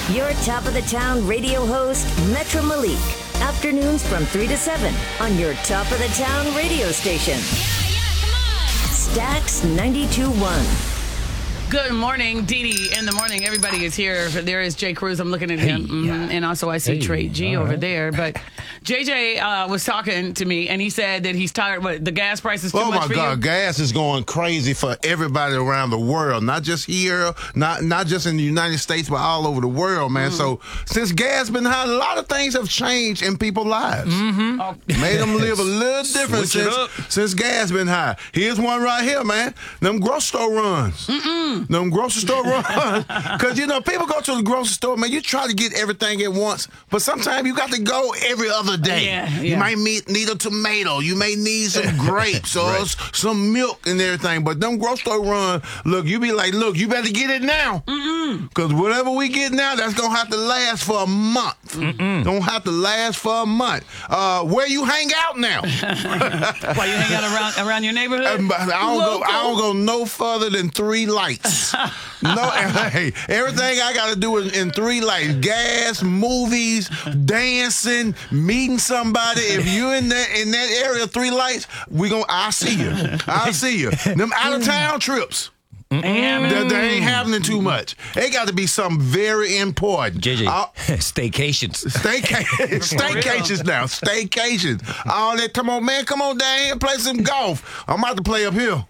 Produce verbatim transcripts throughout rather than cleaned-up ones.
Your top of the town radio host, Metro Malik. Afternoons from three to seven on your top of the town radio station. Yeah, yeah, come on. Stax ninety-two point one. Good morning, Dee Dee. In the morning, everybody is here. There is Jay Cruz. I'm looking at him. Hey. Mm-hmm. And also I see Hey, Trey G all over right. there. But J J uh, was talking to me, and he said that he's tired. What, the gas price is too Oh much my for God, you? gas is going crazy for everybody around the world, not just here, not not just in the United States, but all over the world, man. So since gas been high, a lot of things have changed in people's lives. Mm-hmm. Made them live a little different Switch it since, up. since gas been high. Here's one right here, man. Them grocery store runs. Mm-mm. Them grocery store runs. Because, you know, people go to the grocery store, man, you try to get everything at once, but sometimes you got to go every other day. Yeah, yeah. You might meet, need a tomato. You may need some grapes or Right. s- some milk and everything. But them grocery store run, look, you be like, look, you better get it now. Because whatever we get now, that's going to have to last for a month. Don't have to last for a month. Uh, where you hang out now? Why you hang out around around your neighborhood? Um, I don't go. I don't Local. go no further than three lights. No, hey, everything I got to do is in three lights: gas, movies, dancing, meeting somebody. If you in that in that area, three lights, we gon' I see you. I see you. Them out of town trips. Ain't happening. They, they ain't happening too much. It got to be something very important. J J, Uh, staycations. Stayca- staycations now. Staycations. All that. Come on, man. Come on down here and play some golf. I'm about to play up here.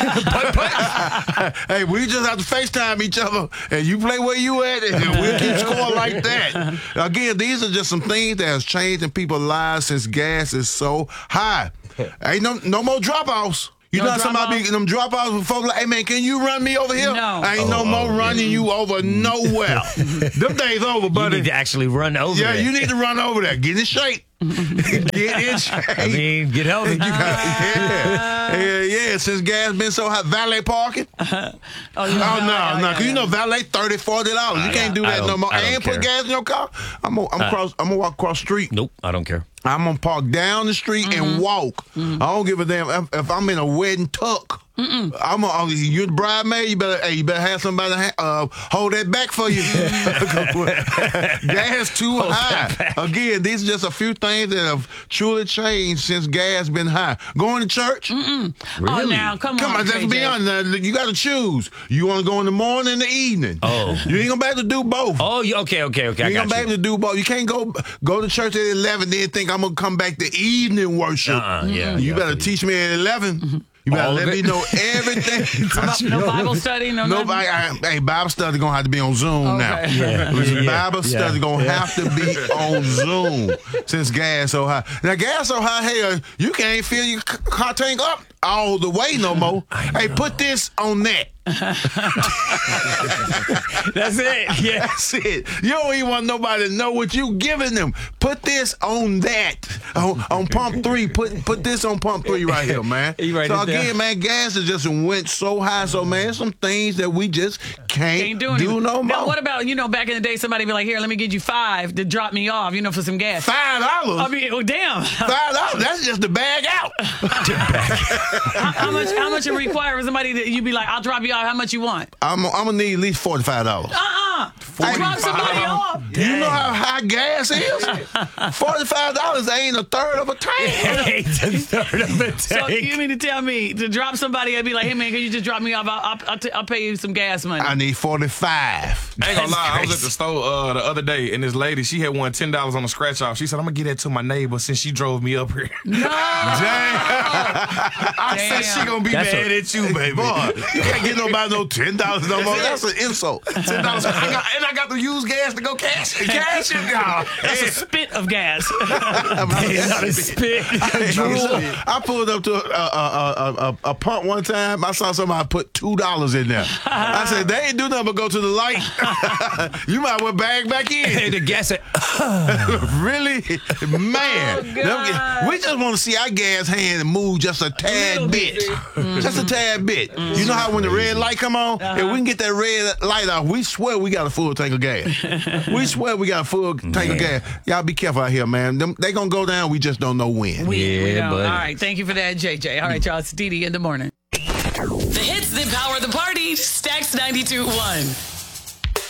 Hey, we just have to FaceTime each other, and you play where you at, and we'll keep scoring like that. Again, these are just some things that has changed in people's lives since gas is so high. Ain't no no more drop-offs. You No know how somebody drop-offs? be them drop-offs with folks like, hey, man, can you run me over here? No. Ain't no Oh, more oh, running you over nowhere. Them days over, You buddy. need to actually run over Yeah, there. you need to run over there. Get in shape. Get in shape. I mean, get healthy. You got- yeah, yeah, yeah. Since gas been so high, valet parking. Oh, Oh no, no, cause you know valet thirty, forty dollars. You can't do I that no don't- more. I don't And put care. gas in your car. I'm gonna, I'm cross. I'm gonna walk across the street. Nope, I don't care. I'm gonna park down the street and walk. I don't give a damn if, if I'm in a wedding tuck. I'm a, you're the bridesmaid. You better, hey, you better have somebody ha- uh, hold that back for you. Gas too high. Again, these are just a few things that have truly changed since gas been high. Going to church. Oh, Really? now, come, Come on, on, let's J J. be honest. Now, you got to choose. You want to go in the morning and the evening. Oh. You ain't gonna be able to do both. Oh, you, okay, okay, okay. You I ain't got gonna be able you. to do both. You can't go go to church at eleven, then think I'm gonna come back to evening worship. Uh-uh, yeah, You yeah, better I feel teach me at eleven. You better All let of me it? know everything. No Bible study, no nothing? Nobody, I, hey, Bible study gonna have to be on Zoom now. Okay. Yeah, Listen, yeah, Bible yeah. study gonna Yeah. have to be on Zoom since gas so high. Now gas so high, hey, uh, you can't fill your c- car tank up all the way no more. Hey, put this on that. That's it. Yeah. That's it. You don't even want nobody to know what you giving them. Put this on that. On, on pump three. Put put this on pump three right here, man. You write so it down. again, man, gas has just went so high. So man, some things that we just can't, Ain't do doing it. no more. Now, what about, you know, back in the day, somebody be like, here, let me get you five to drop me off, you know, for some gas. Five dollars. I mean, oh, damn. Five dollars. That's just the bag out. how, how much How much it require for somebody that you be like, I'll drop you off, how much you want? I'm I'm gonna need at least forty five dollars. Uh-uh. Drop somebody off. Do you know how high gas is? Forty five dollars ain't a third of a tank. It's a third of the So tank. you mean to tell me to drop somebody and be like, hey, man, can you just drop me off? I'll, I'll, I'll, t- I'll pay you some gas money. I need forty five. I ain't gonna lie, I was at crazy. the store uh, the other day, and this lady, she had won ten dollars on a scratch off. She said, I'm gonna get that to my neighbor since she drove me up here. No. I said Damn. she gonna be That's mad a- at you, baby. Boy, you can't get nobody no ten dollars no more. That's an insult. ten dollars. I got, and I got to use gas to go cash it. Cash it, y'all. That's a spit of gas. It's not a spit. I pulled up to a, a, a, a, a pump one time. I saw somebody put two dollars in there. I said, they ain't do nothing but go to the light. You might well bag back in. The gas. Really? Man. Oh, God. Them- we just want to see our gas hand move just a tad little bit. bit. Just a tad bit. You know how when the red light come on, if we can get that red light off, we swear we got a full tank of gas. We swear we got a full tank of gas. Y'all be careful out here, man. Them, they gonna go down. We just don't know when. We, we Yeah, don't. buddy. All right. Thank you for that, J J. All right, y'all. It's Dee Dee in the morning. The hits that power the party. Stax ninety-two point one.